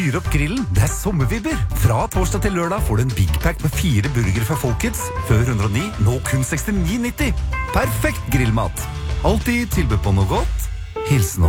Fyr opp grillen, det sommervibber. Fra torsdag til lørdag får du en Big Pack med 4 burger fra Folkets. Før 109, nå kun 69,90. Perfekt grillmat. Alltid tilbud på noe godt. Hilsen